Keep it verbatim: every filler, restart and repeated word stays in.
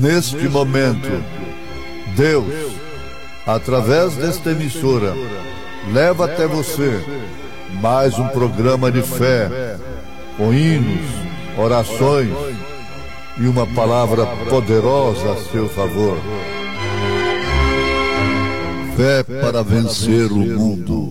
Neste momento, Deus, através desta emissora, leva até você mais um programa de fé, com hinos, orações e uma palavra poderosa a seu favor. Fé para vencer o mundo.